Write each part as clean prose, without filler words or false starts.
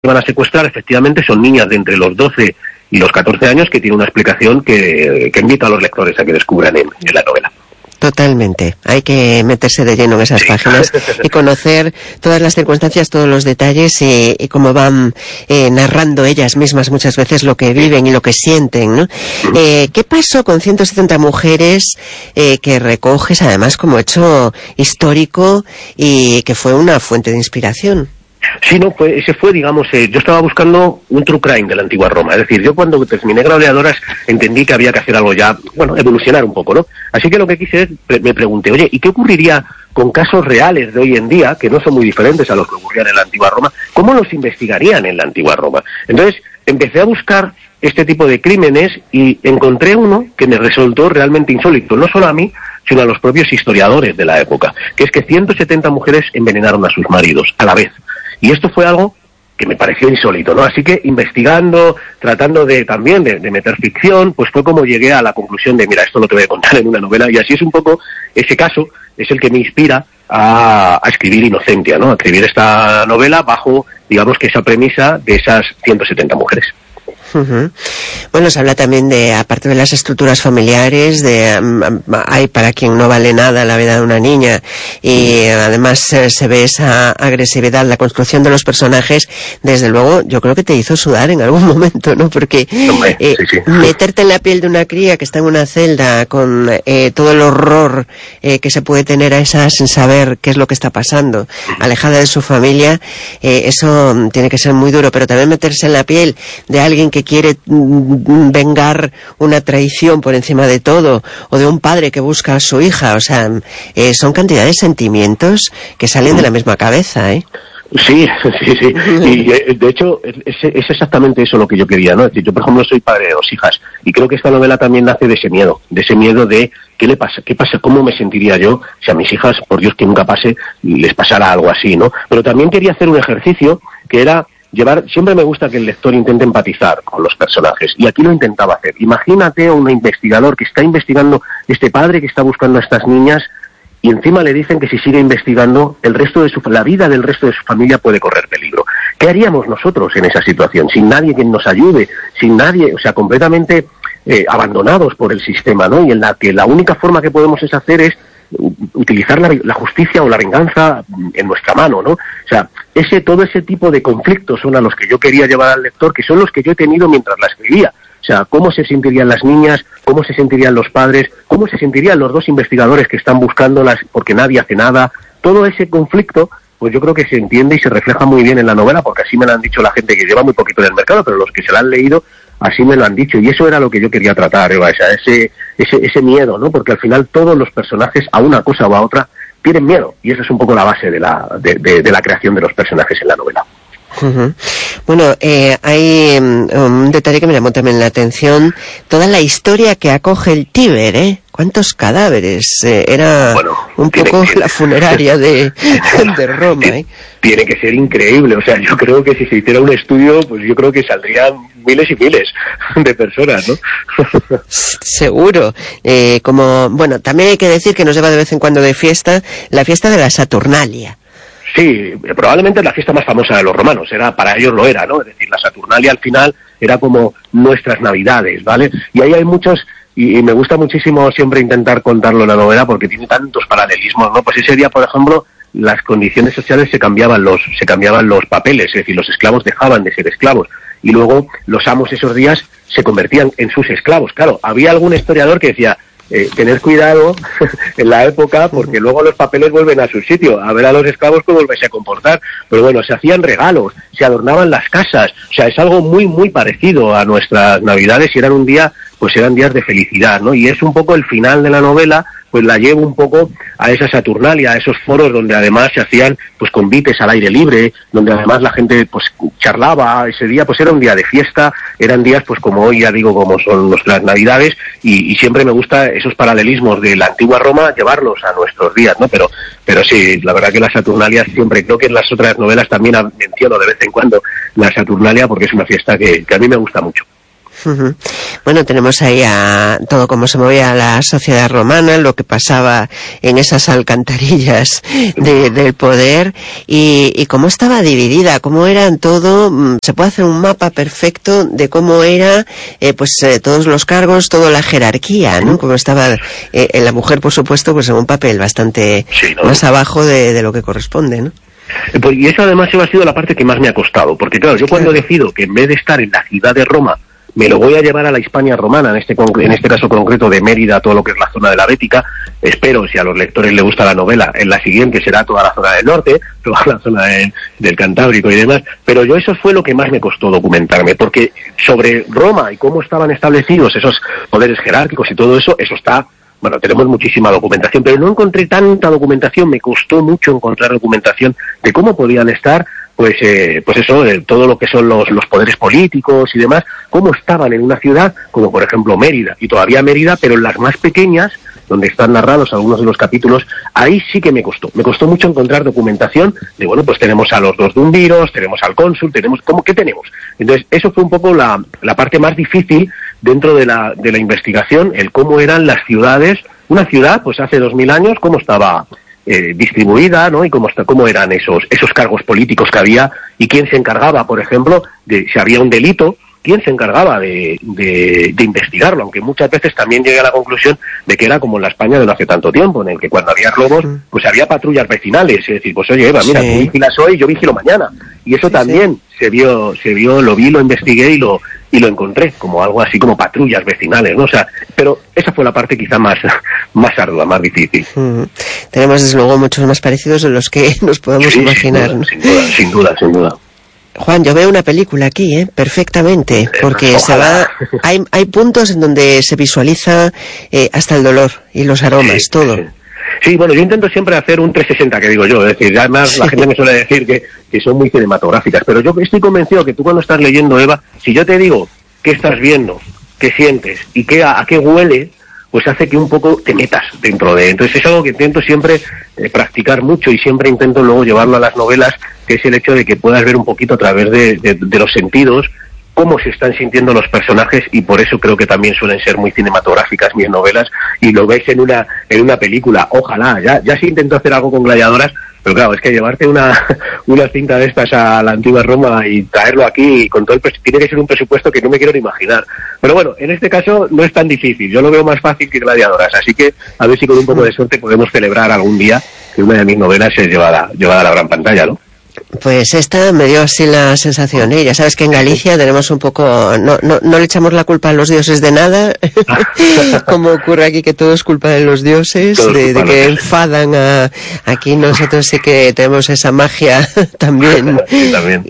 van a secuestrar efectivamente son niñas de entre los 12 y los 14 años, que tiene una explicación que invita a los lectores a que descubran en la novela. Totalmente. Hay que meterse de lleno en esas páginas y conocer todas las circunstancias, todos los detalles y cómo van narrando ellas mismas muchas veces lo que viven y lo que sienten, ¿no? ¿Qué pasó con 170 mujeres que recoges además como hecho histórico y que fue una fuente de inspiración? Sí, no, ese fue, digamos, yo estaba buscando un true crime de la antigua Roma. Es decir, yo cuando terminé Gladiadoras entendí que había que hacer algo ya, bueno, evolucionar un poco, ¿no? Así que lo que quise es, me pregunté, oye, ¿y qué ocurriría con casos reales de hoy en día, que no son muy diferentes a los que ocurrían en la antigua Roma? ¿Cómo los investigarían en la antigua Roma? Entonces, empecé a buscar este tipo de crímenes y encontré uno que me resultó realmente insólito, no solo a mí, sino a los propios historiadores de la época, que es que 170 mujeres envenenaron a sus maridos a la vez. Y esto fue algo que me pareció insólito, ¿no? Así que investigando, tratando de también de meter ficción, pues fue como llegué a la conclusión de, mira, esto lo te voy a contar en una novela, y así es un poco, ese caso es el que me inspira a escribir Inocentia, ¿no? A escribir esta novela bajo, digamos, que esa premisa de esas 170 mujeres. Uh-huh. Bueno, se habla también de, aparte de las estructuras familiares, hay para quien no vale nada la vida de una niña, y además se ve esa agresividad, la construcción de los personajes. Desde luego, yo creo que te hizo sudar en algún momento, ¿no? Porque sí. Meterte en la piel de una cría que está en una celda con todo el horror que se puede tener a esa sin saber qué es lo que está pasando, alejada de su familia, eso tiene que ser muy duro. Pero también meterse en la piel de alguien que quiere vengar una traición por encima de todo, o de un padre que busca a su hija, o sea, son cantidad de sentimientos que salen de la misma cabeza, ¿eh? Sí. Y de hecho es exactamente eso lo que yo quería, ¿no? Es decir, yo por ejemplo soy padre de 2 hijas y creo que esta novela también nace de ese miedo de qué pasa, cómo me sentiría yo si a mis hijas, por Dios que nunca pase, les pasara algo así, ¿no? Pero también quería hacer un ejercicio que era siempre me gusta que el lector intente empatizar con los personajes, y aquí lo intentaba hacer. Imagínate a un investigador que está investigando, este padre que está buscando a estas niñas, y encima le dicen que si sigue investigando, la vida del resto de su familia puede correr peligro. ¿Qué haríamos nosotros en esa situación? Sin nadie que nos ayude, sin nadie, o sea, completamente abandonados por el sistema, ¿no? Y en la que la única forma que podemos hacer es utilizar la justicia o la venganza en nuestra mano, ¿no? O sea, todo ese tipo de conflictos son a los que yo quería llevar al lector, que son los que yo he tenido mientras la escribía. O sea, cómo se sentirían las niñas, cómo se sentirían los padres, cómo se sentirían los 2 investigadores que están buscándolas porque nadie hace nada. Todo ese conflicto, pues yo creo que se entiende y se refleja muy bien en la novela, porque así me lo han dicho la gente que lleva muy poquito en el mercado, pero los que se la han leído así me lo han dicho, y eso era lo que yo quería tratar, Eva, o sea, ese miedo, ¿no? Porque al final todos los personajes, a una cosa o a otra, tienen miedo, y esa es un poco la base de la creación de los personajes en la novela. Uh-huh. Bueno, hay un detalle que me llamó también la atención, toda la historia que acoge el Tíber, ¿eh? ¿Cuántos cadáveres? Era un poco la funeraria de Roma, ¿eh? Tiene que ser increíble, o sea, yo creo que si se hiciera un estudio, pues yo creo que saldrían miles y miles de personas, ¿no? Seguro. Bueno, también hay que decir que nos lleva de vez en cuando de fiesta, la fiesta de la Saturnalia. Sí, probablemente la fiesta más famosa de los romanos, para ellos lo era, ¿no? Es decir, la Saturnalia al final era como nuestras Navidades, ¿vale? Y ahí hay muchos, y me gusta muchísimo siempre intentar contarlo en la novela porque tiene tantos paralelismos, ¿no? Pues ese día, por ejemplo, las condiciones sociales se cambiaban los papeles, es decir, los esclavos dejaban de ser esclavos, y luego los amos esos días se convertían en sus esclavos. Claro, había algún historiador que decía, tener cuidado en la época, porque luego los papeles vuelven a su sitio, a ver a los esclavos cómo volvéis a comportar. Pero bueno, se hacían regalos, se adornaban las casas, o sea, es algo muy, muy parecido a nuestras Navidades, y eran días de felicidad, ¿no? Y es un poco el final de la novela, pues la llevo un poco a esa Saturnalia, a esos foros donde además se hacían pues convites al aire libre, donde además la gente pues charlaba. Ese día pues era un día de fiesta, eran días pues como hoy ya digo, como son nuestras Navidades, y siempre me gusta esos paralelismos de la antigua Roma llevarlos a nuestros días, ¿no? Pero sí, la verdad que la Saturnalia siempre, creo que en las otras novelas también menciono de vez en cuando la Saturnalia, porque es una fiesta que a mí me gusta mucho. Bueno, tenemos ahí a todo cómo se movía la sociedad romana, lo que pasaba en esas alcantarillas del poder y cómo estaba dividida, cómo eran todo. Se puede hacer un mapa perfecto de cómo era todos los cargos, toda la jerarquía, ¿no? Cómo estaba la mujer, por supuesto, pues en un papel bastante más abajo de lo que corresponde, ¿no? Y eso además ha sido la parte que más me ha costado, porque claro, yo cuando decido que en vez de estar en la ciudad de Roma me lo voy a llevar a la Hispania romana, en este caso concreto de Mérida, todo lo que es la zona de la Bética. Espero, si a los lectores les gusta la novela, en la siguiente será toda la zona del norte, toda la zona del Cantábrico y demás. Pero yo eso fue lo que más me costó documentarme, porque sobre Roma y cómo estaban establecidos esos poderes jerárquicos y todo eso, eso está... Bueno, tenemos muchísima documentación, pero no encontré tanta documentación, me costó mucho encontrar documentación de cómo podían estar, todo lo que son los poderes políticos y demás, cómo estaban en una ciudad, como por ejemplo Mérida, y todavía Mérida, pero en las más pequeñas, donde están narrados algunos de los capítulos, ahí sí que me costó mucho encontrar documentación de, bueno, pues tenemos a los dos dumviros, tenemos al cónsul, ¿qué tenemos? Entonces, eso fue un poco la parte más difícil dentro de la investigación, el cómo eran las ciudades, una ciudad, pues hace 2000 años, cómo estaba distribuida, ¿no? Y cómo eran esos cargos políticos que había, y quién se encargaba, por ejemplo, de si había un delito, quién se encargaba de investigarlo, aunque muchas veces también llegué a la conclusión de que era como en la España de no hace tanto tiempo, en el que cuando había robos, pues había patrullas vecinales, es decir, pues oye, Eva, mira, tú vigilas hoy, yo vigilo mañana, y eso también se vio, lo vi, lo investigué y lo encontré como algo así como patrullas vecinales, ¿no? O sea, pero esa fue la parte quizá más ardua, más difícil. Tenemos desde luego muchos más parecidos de los que nos podemos imaginar, ¿no? Sin duda. Juan, yo veo una película aquí, perfectamente, porque hay puntos en donde se visualiza hasta el dolor y los aromas, todo. Sí, bueno, yo intento siempre hacer un 360, que digo yo, es decir, además la gente me suele decir que son muy cinematográficas, pero yo estoy convencido que tú cuando estás leyendo, Eva, si yo te digo qué estás viendo, qué sientes y a qué huele, pues hace que un poco te metas dentro de... Entonces es algo que intento siempre practicar mucho y siempre intento luego llevarlo a las novelas, que es el hecho de que puedas ver un poquito a través de los sentidos cómo se están sintiendo los personajes, y por eso creo que también suelen ser muy cinematográficas mis novelas, y lo veis en una película. Ojalá, ya se intentó hacer algo con Gladiadoras, pero claro, es que llevarte una cinta de estas a la antigua Roma y traerlo aquí con todo tiene que ser un presupuesto que no me quiero ni imaginar. Pero bueno, en este caso no es tan difícil, yo lo veo más fácil que Gladiadoras, así que a ver si con un poco de suerte podemos celebrar algún día que una de mis novelas se llevada a la gran pantalla, ¿no? Pues esta me dio así la sensación, ¿eh? Ya sabes que en Galicia tenemos un poco... No le echamos la culpa a los dioses de nada, como ocurre aquí, que todo es culpa de los dioses, de que enfadan aquí nosotros sí que tenemos esa magia también. Sí, también.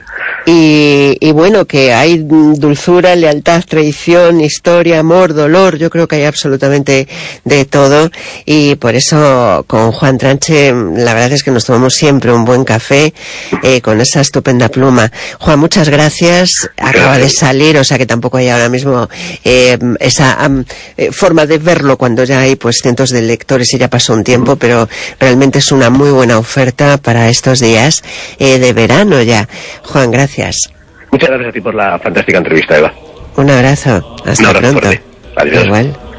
Y bueno, que hay dulzura, lealtad, traición, historia, amor, dolor, yo creo que hay absolutamente de todo, y por eso con Juan Tranche la verdad es que nos tomamos siempre un buen café con esa estupenda pluma. Juan, muchas gracias. Acaba de salir, o sea que tampoco hay ahora mismo esa forma de verlo cuando ya hay pues cientos de lectores y ya pasó un tiempo, pero realmente es una muy buena oferta para estos días de verano ya. Juan, gracias. Muchas gracias a ti por la fantástica entrevista, Eva. Un abrazo. Hasta pronto. Fuerte. Adiós. Igual.